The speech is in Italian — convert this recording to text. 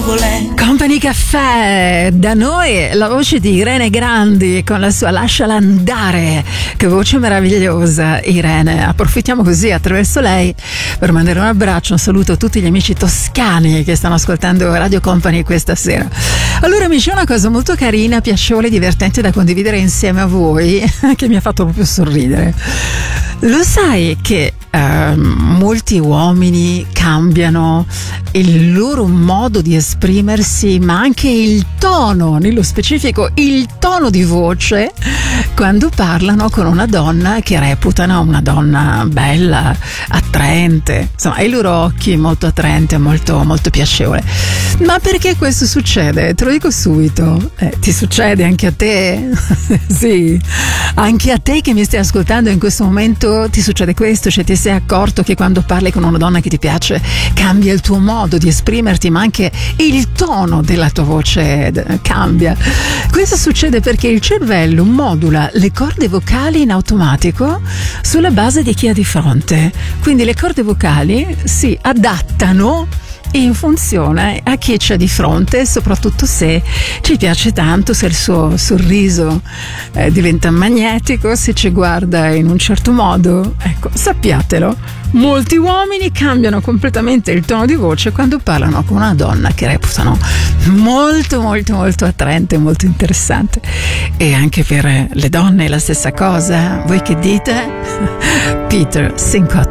fragole. Company Caffè, da noi la voce di Irene Grandi con la sua Lasciala andare, che voce meravigliosa Irene. Approfittiamo così attraverso lei per mandare un abbraccio, un saluto a tutti gli amici toscani che stanno ascoltando Radio Company questa sera. Allora amici, una cosa molto carina, piacevole, divertente da condividere insieme a voi che mi ha fatto proprio sorridere. Lo sai che molti uomini cambiano il loro modo di esprimersi, ma anche il tono, nello specifico il tono di voce, quando parlano con una donna che reputano una donna bella, attraente, insomma ai loro occhi molto attraente, molto, molto piacevole. Ma perché questo succede? Te lo dico subito. Ti succede anche a te? Sì, anche a te che mi stai ascoltando in questo momento ti succede questo? Cioè ti sei accorto che quando parli con una donna che ti piace cambia il tuo modo di esprimerti, ma anche il tono della tua voce cambia? Questo succede perché il cervello modula le corde vocali in automatico sulla base di chi ha di fronte. Quindi le corde vocali si adattano in funzione a chi c'è di fronte, soprattutto se ci piace tanto, se il suo sorriso diventa magnetico, se ci guarda in un certo modo. Ecco, sappiatelo, molti uomini cambiano completamente il tono di voce quando parlano con una donna che reputano molto molto molto attraente, molto interessante. E anche per le donne è la stessa cosa. Voi che dite? Peter Sincott.